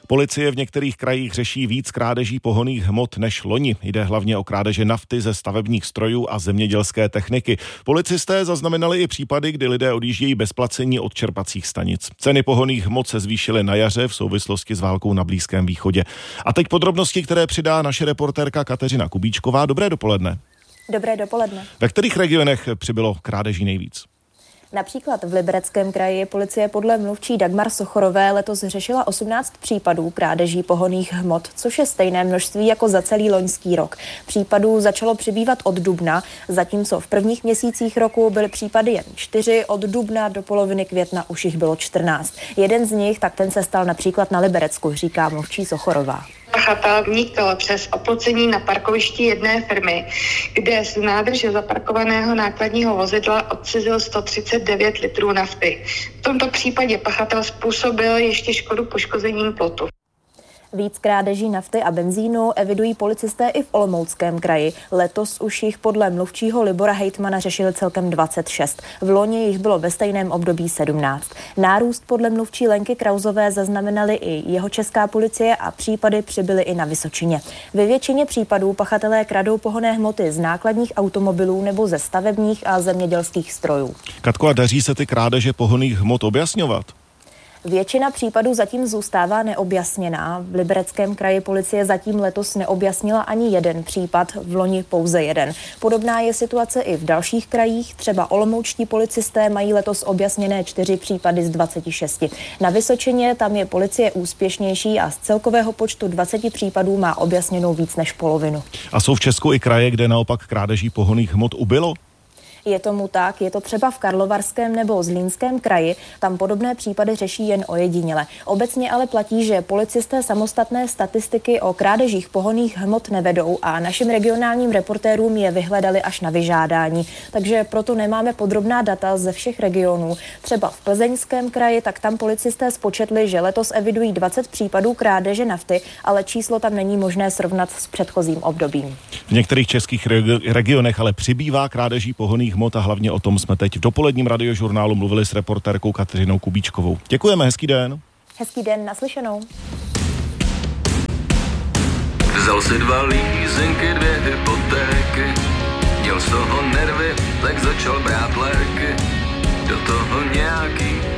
Policie v některých krajích řeší víc krádeží pohonných hmot než loni. Jde hlavně o krádeže nafty ze stavebních strojů a zemědělské techniky. Policisté zaznamenali i případy, kdy lidé odjíždějí bez placení od čerpacích stanic. Ceny pohonných hmot se zvýšily na jaře v souvislosti s válkou na Blízkém východě. A teď podrobnosti, které přidá naše reportérka Kateřina Kubíčková. Dobré dopoledne. Dobré dopoledne. Ve kterých regionech přibylo krádeží nejvíc? Například v Libereckém kraji policie podle mluvčí Dagmar Sochorové letos řešila 18 případů krádeží pohonných hmot, což je stejné množství jako za celý loňský rok. Případů začalo přibývat od dubna, zatímco v prvních měsících roku byly případy jen 4, od dubna do poloviny května už jich bylo 14. Jeden z nich, tak ten se stal například na Liberecku, říká mluvčí Sochorová. Pachatel vnikl přes oplocení na parkovišti jedné firmy, kde z nádrže zaparkovaného nákladního vozidla odcizil 139 litrů nafty. V tomto případě pachatel způsobil ještě škodu poškozením plotu. Víc krádeží nafty a benzínu evidují policisté i v Olomouckém kraji. Letos už jich podle mluvčího Libora Hejtmana řešili celkem 26. V loni jich bylo ve stejném období 17. Nárůst podle mluvčí Lenky Krauzové zaznamenali i Jihočeská policie a případy přibyly i na Vysočině. Ve většině případů pachatelé kradou pohonné hmoty z nákladních automobilů nebo ze stavebních a zemědělských strojů. Katko, a daří se ty krádeže pohonných hmot objasňovat? Většina případů zatím zůstává neobjasněná. V Libereckém kraji policie zatím letos neobjasnila ani jeden případ, v loni pouze jeden. Podobná je situace i v dalších krajích, třeba olomoučtí policisté mají letos objasněné 4 případy z 26. Na Vysočině tam je policie úspěšnější a z celkového počtu 20 případů má objasněnou víc než polovinu. A jsou v Česku i kraje, kde naopak krádeží pohonných hmot ubylo? Je tomu tak, je to třeba v Karlovarském nebo Zlínském kraji, tam podobné případy řeší jen ojediněle. Obecně ale platí, že policisté samostatné statistiky o krádežích pohonných hmot nevedou a našim regionálním reportérům je vyhledali až na vyžádání. Takže proto nemáme podrobná data ze všech regionů. Třeba v Plzeňském kraji, tak tam policisté spočetli, že letos evidují 20 případů krádeže nafty, ale číslo tam není možné srovnat s předchozím obdobím. V některých českých regionech ale přibývá krádeží pohonných hmot a hlavně o tom jsme teď v dopoledním radiožurnálu mluvili s reportérkou Kateřinou Kubíčkovou. Děkujeme, hezký den. Hezký den, naslyšenou. Vzal si 2 lízenky, 2 hypotéky, měl z toho nervy, tak začal brát léky, do toho nějaký